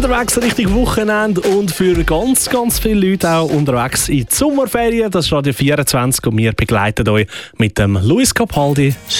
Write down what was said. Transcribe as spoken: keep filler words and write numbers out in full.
Unterwegs Richtung Wochenende und für ganz, ganz viele Leute auch unterwegs in die Sommerferien. Das ist Radio vierundzwanzig und wir begleiten euch mit dem Luis Capaldi.